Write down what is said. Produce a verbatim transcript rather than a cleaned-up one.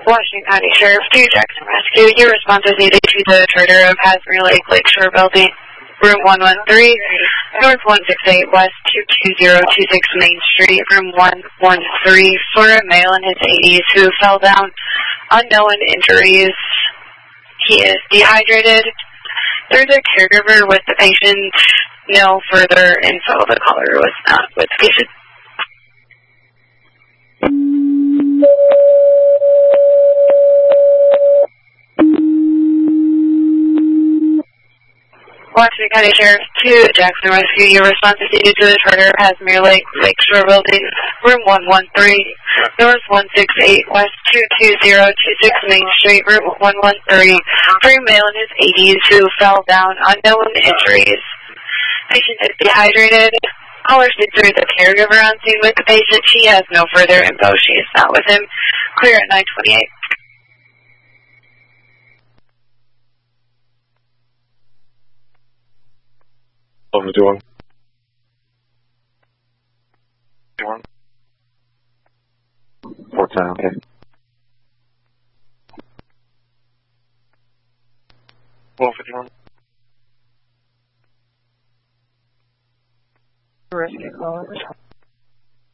Washington County Sheriff to Jackson Rescue. Your response is needed to the murder of Hasmere Lake Lakeshore Building, room one one three, north one six eight, west two two zero two six Main Street, room one one three, for a male in his eighties who fell down. Unknown injuries. He is dehydrated. There's a caregiver with the patient. No further info. The caller was not with the patient. Washington County Sheriff to Jackson Rescue. Your response is needed to the murder of Hasmere Lake Lakeshore Building, room one one three, north one six eight, west two two zero two six Main Street, room one one three, for a male in his eighties who fell down. Unknown injuries. Patient is dehydrated. Caller speaks through the caregiver on scene with the patient. She has no further info. She is not with him. Clear at nine twenty-eight. Over to one. One. Four time, okay. One fifty-one. Rescue caller.